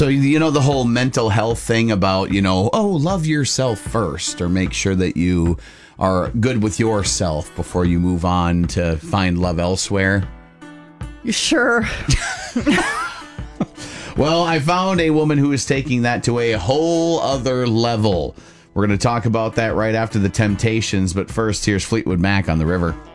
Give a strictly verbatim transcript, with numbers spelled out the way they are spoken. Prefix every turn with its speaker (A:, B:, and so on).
A: So, you know, the whole mental health thing about, you know, oh, love yourself first, or make sure that you are good with yourself before you move on to find love elsewhere.
B: Sure.
A: Well, I found a woman who is taking that to a whole other level. We're going to talk about that right after the Temptations, but first, here's Fleetwood Mac on the River.